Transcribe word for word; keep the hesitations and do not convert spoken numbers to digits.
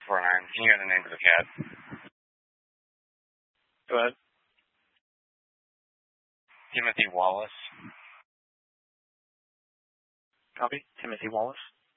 four nine. Can you get the name of the cat? Go ahead. Timothy Wallace. Copy. Timothy Wallace.